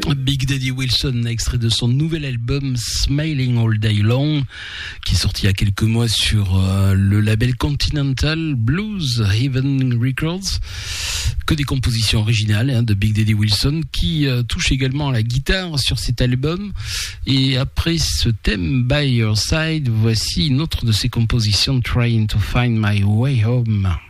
Big Daddy Wilson, extrait de son nouvel album Smiling All Day Long, qui est sorti il y a quelques mois sur le label Continental Blues Heaven Records. Que des compositions originales de Big Daddy Wilson, qui touche également à la guitare sur cet album. Et après ce thème By Your Side, voici une autre de ses compositions, Trying to Find My Way Home.